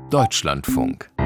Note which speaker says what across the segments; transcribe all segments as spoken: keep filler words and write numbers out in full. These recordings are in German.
Speaker 1: Deutschlandfunk.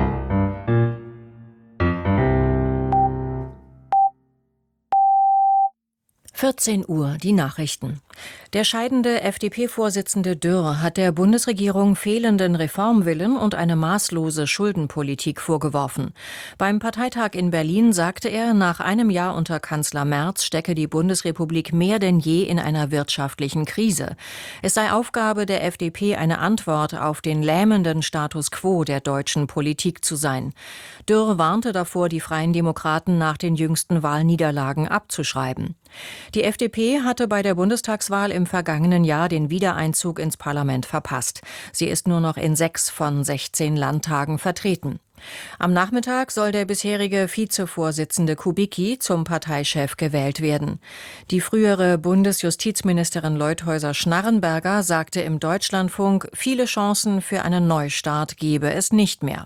Speaker 2: vierzehn Uhr, die Nachrichten. Der scheidende F D P-Vorsitzende Dürr hat der Bundesregierung fehlenden Reformwillen und eine maßlose Schuldenpolitik vorgeworfen. Beim Parteitag in Berlin sagte er, nach einem Jahr unter Kanzler Merz stecke die Bundesrepublik mehr denn je in einer wirtschaftlichen Krise. Es sei Aufgabe der F D P, eine Antwort auf den lähmenden Status quo der deutschen Politik zu sein. Dürr warnte davor, die Freien Demokraten nach den jüngsten Wahlniederlagen abzuschreiben. Die F D P hatte bei der Bundestagswahl im vergangenen Jahr den Wiedereinzug ins Parlament verpasst. Sie ist nur noch in sechs von sechzehn Landtagen vertreten. Am Nachmittag soll der bisherige Vizevorsitzende Kubicki zum Parteichef gewählt werden. Die frühere Bundesjustizministerin Leuthäuser-Schnarrenberger sagte im Deutschlandfunk, viele Chancen für einen Neustart gebe es nicht mehr.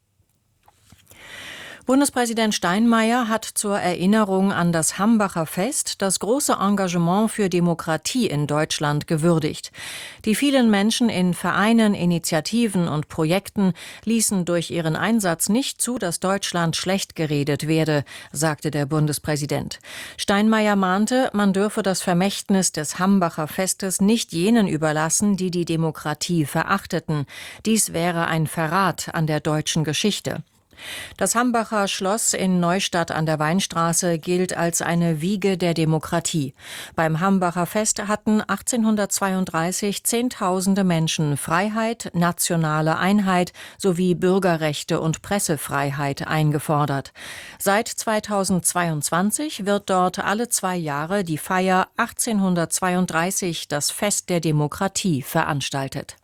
Speaker 2: Bundespräsident Steinmeier hat zur Erinnerung an das Hambacher Fest das große Engagement für Demokratie in Deutschland gewürdigt. Die vielen Menschen in Vereinen, Initiativen und Projekten ließen durch ihren Einsatz nicht zu, dass Deutschland schlecht geredet werde, sagte der Bundespräsident. Steinmeier mahnte, man dürfe das Vermächtnis des Hambacher Festes nicht jenen überlassen, die die Demokratie verachteten. Dies wäre ein Verrat an der deutschen Geschichte. Das Hambacher Schloss in Neustadt an der Weinstraße gilt als eine Wiege der Demokratie. Beim Hambacher Fest hatten achtzehnhundertzweiunddreißig Zehntausende Menschen Freiheit, nationale Einheit sowie Bürgerrechte und Pressefreiheit eingefordert. Seit zweitausendzweiundzwanzig wird dort alle zwei Jahre die Feier achtzehnhundertzweiunddreißig, das Fest der Demokratie, veranstaltet.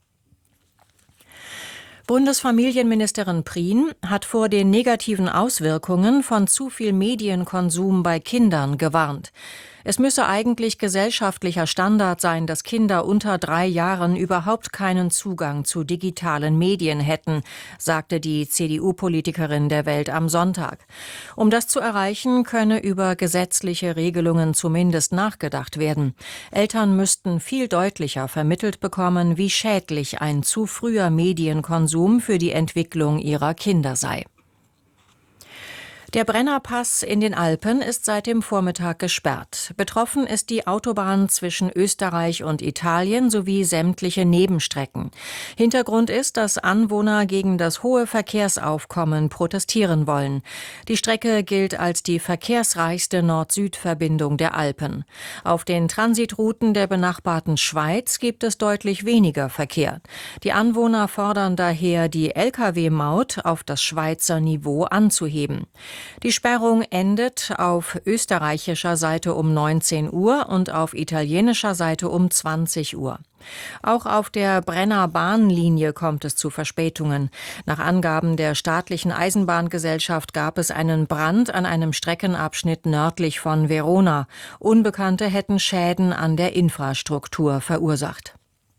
Speaker 2: Bundesfamilienministerin Prien hat vor den negativen Auswirkungen von zu viel Medienkonsum bei Kindern gewarnt. Es müsse eigentlich gesellschaftlicher Standard sein, dass Kinder unter drei Jahren überhaupt keinen Zugang zu digitalen Medien hätten, sagte die C D U-Politikerin der Welt am Sonntag. Um das zu erreichen, könne über gesetzliche Regelungen zumindest nachgedacht werden. Eltern müssten viel deutlicher vermittelt bekommen, wie schädlich ein zu früher Medienkonsum für die Entwicklung ihrer Kinder sei. Der Brennerpass in den Alpen ist seit dem Vormittag gesperrt. Betroffen ist die Autobahn zwischen Österreich und Italien sowie sämtliche Nebenstrecken. Hintergrund ist, dass Anwohner gegen das hohe Verkehrsaufkommen protestieren wollen. Die Strecke gilt als die verkehrsreichste Nord-Süd-Verbindung der Alpen. Auf den Transitrouten der benachbarten Schweiz gibt es deutlich weniger Verkehr. Die Anwohner fordern daher, die L K W-Maut auf das Schweizer Niveau anzuheben. Die Sperrung endet auf österreichischer Seite um neunzehn Uhr und auf italienischer Seite um zwanzig Uhr. Auch auf der Brenner Bahnlinie kommt es zu Verspätungen. Nach Angaben der staatlichen Eisenbahngesellschaft gab es einen Brand an einem Streckenabschnitt nördlich von Verona. Unbekannte hätten Schäden an der Infrastruktur verursacht.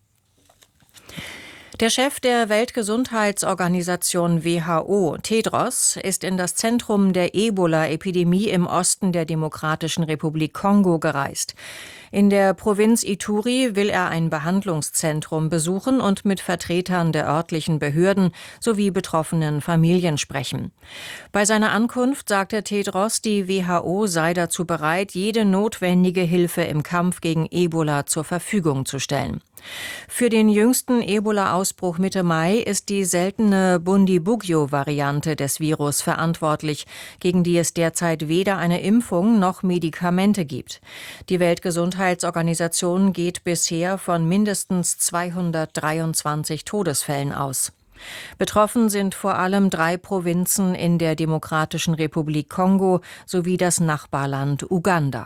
Speaker 2: Der Chef der Weltgesundheitsorganisation W H O, Tedros, ist in das Zentrum der Ebola-Epidemie im Osten der Demokratischen Republik Kongo gereist. In der Provinz Ituri will er ein Behandlungszentrum besuchen und mit Vertretern der örtlichen Behörden sowie betroffenen Familien sprechen. Bei seiner Ankunft sagte Tedros, die W H O sei dazu bereit, jede notwendige Hilfe im Kampf gegen Ebola zur Verfügung zu stellen. Für den jüngsten Ebola-Ausbruch Mitte Mai ist die seltene Bundibugyo-Variante des Virus verantwortlich, gegen die es derzeit weder eine Impfung noch Medikamente gibt. Die Weltgesundheitsorganisation geht bisher von mindestens zweihundertdreiundzwanzig Todesfällen aus. Betroffen sind vor allem drei Provinzen in der Demokratischen Republik Kongo sowie das Nachbarland Uganda.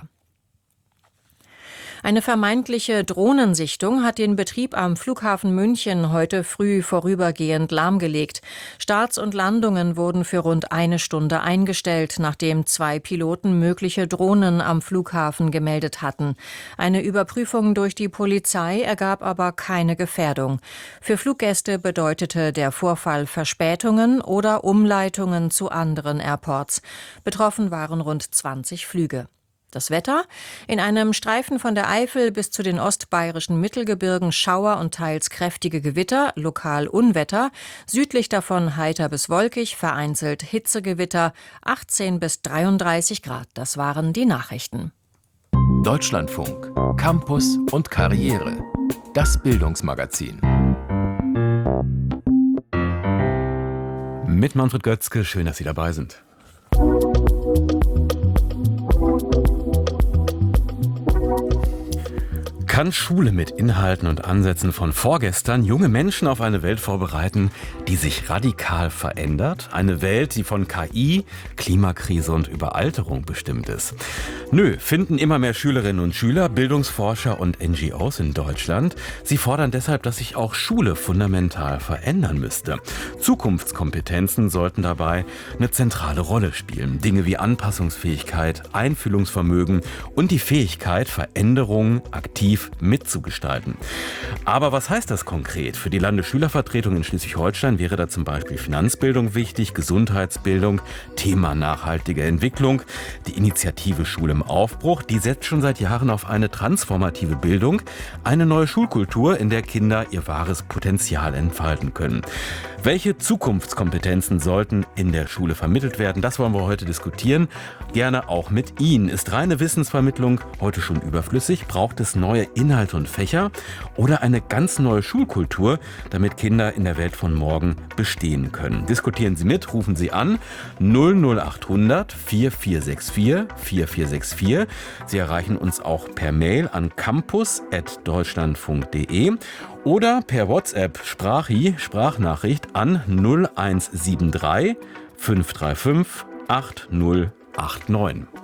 Speaker 2: Eine vermeintliche Drohnensichtung hat den Betrieb am Flughafen München heute früh vorübergehend lahmgelegt. Starts und Landungen wurden für rund eine Stunde eingestellt, nachdem zwei Piloten mögliche Drohnen am Flughafen gemeldet hatten. Eine Überprüfung durch die Polizei ergab aber keine Gefährdung. Für Fluggäste bedeutete der Vorfall Verspätungen oder Umleitungen zu anderen Airports. Betroffen waren rund zwanzig Flüge. Das Wetter: In einem Streifen von der Eifel bis zu den ostbayerischen Mittelgebirgen Schauer und teils kräftige Gewitter, lokal Unwetter, südlich davon heiter bis wolkig, vereinzelt Hitzegewitter, achtzehn bis dreiunddreißig Grad. Das waren die Nachrichten.
Speaker 1: Deutschlandfunk, Campus und Karriere. Das Bildungsmagazin.
Speaker 3: Mit Manfred Götzke, schön, dass Sie dabei sind. Kann Schule mit Inhalten und Ansätzen von vorgestern junge Menschen auf eine Welt vorbereiten, die sich radikal verändert? Eine Welt, die von K I, Klimakrise und Überalterung bestimmt ist? Nö, finden immer mehr Schülerinnen und Schüler, Bildungsforscher und N G Os in Deutschland. Sie fordern deshalb, dass sich auch Schule fundamental verändern müsste. Zukunftskompetenzen sollten dabei eine zentrale Rolle spielen. Dinge wie Anpassungsfähigkeit, Einfühlungsvermögen und die Fähigkeit, Veränderungen aktiv mitzugestalten. Aber was heißt das konkret? Für die Landesschülervertretung in Schleswig-Holstein wäre da zum Beispiel Finanzbildung wichtig, Gesundheitsbildung, Thema nachhaltige Entwicklung. Die Initiative Schule im Aufbruch, die setzt schon seit Jahren auf eine transformative Bildung, eine neue Schulkultur, in der Kinder ihr wahres Potenzial entfalten können. Welche Zukunftskompetenzen sollten in der Schule vermittelt werden? Das wollen wir heute diskutieren. Gerne auch mit Ihnen. Ist reine Wissensvermittlung heute schon überflüssig? Braucht es neue Inhalte und Fächer oder eine ganz neue Schulkultur, damit Kinder in der Welt von morgen bestehen können? Diskutieren Sie mit, rufen Sie an null null acht hundert vier vier sechs vier vier vier sechs vier. Sie erreichen uns auch per Mail an campus at deutschlandfunk punkt de oder per WhatsApp Sprachi, Sprachnachricht an null eins sieben drei fünf drei fünf acht null acht neun.